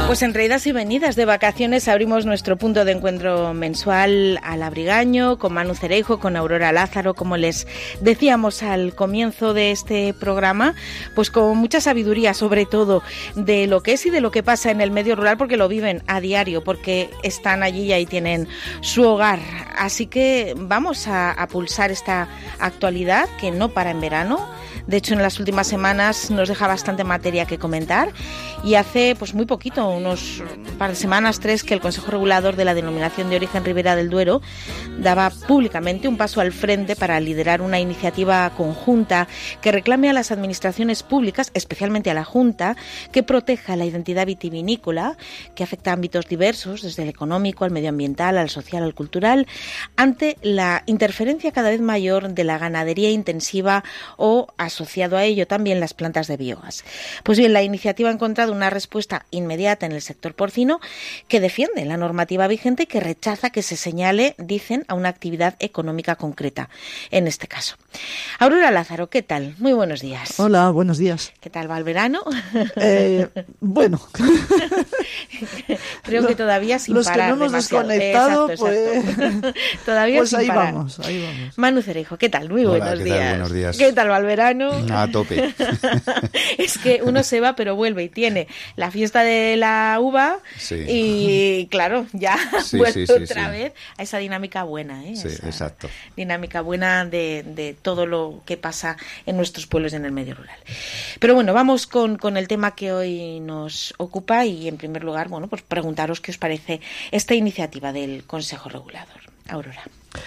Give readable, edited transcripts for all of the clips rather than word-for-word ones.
Pues entre idas y venidas de vacaciones abrimos nuestro punto de encuentro mensual al Abrigaño con Manu Cereijo, con Aurora Lázaro, como les decíamos al comienzo de este programa, pues con mucha sabiduría sobre todo de lo que es y de lo que pasa en el medio rural, porque lo viven a diario, porque están allí y ahí tienen su hogar. Así que vamos a pulsar esta actualidad que no para en verano. De hecho, en las últimas semanas nos deja bastante materia que comentar y hace pues muy poquito, unos par de semanas, 3, que el Consejo Regulador de la Denominación de Origen Ribera del Duero daba públicamente un paso al frente para liderar una iniciativa conjunta que reclame a las administraciones públicas, especialmente a la Junta, que proteja la identidad vitivinícola, que afecta a ámbitos diversos, desde el económico, al medioambiental, al social, al cultural, ante la interferencia cada vez mayor de la ganadería intensiva o asociado a ello también las plantas de biogás. Pues bien, la iniciativa ha encontrado una respuesta inmediata en el sector porcino que defiende la normativa vigente y que rechaza que se señale, dicen, a una actividad económica concreta, en este caso. Aurora Lázaro, ¿qué tal? Muy buenos días. Hola, buenos días. ¿Qué tal va el verano? Bueno. Creo que todavía sin los parar. Los que no hemos demasiado. desconectado, Exacto. Todavía pues sin ahí parar. Vamos, ahí vamos. Manu Cereijo, ¿qué tal? Muy buenos días. Tal? Buenos días. ¿Qué tal va el verano? A tope. Es que uno se va pero vuelve y tiene la fiesta de la uva, sí. Y claro, ya vuelve otra vez a esa dinámica buena, ¿eh? Sí, esa exacto. Dinámica buena de todo lo que pasa en nuestros pueblos y en el medio rural. Pero bueno, vamos con el tema que hoy nos ocupa y en primer lugar, bueno, pues preguntaros qué os parece esta iniciativa del Consejo Regulador. Aurora.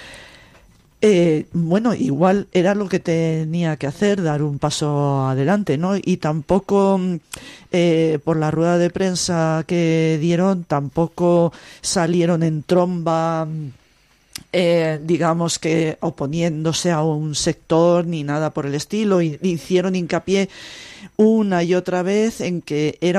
Bueno, igual era lo que tenía que hacer, dar un paso adelante, ¿no? Y tampoco, por la rueda de prensa que dieron, tampoco salieron en tromba, digamos que oponiéndose a un sector ni nada por el estilo. Hicieron hincapié una y otra vez en que era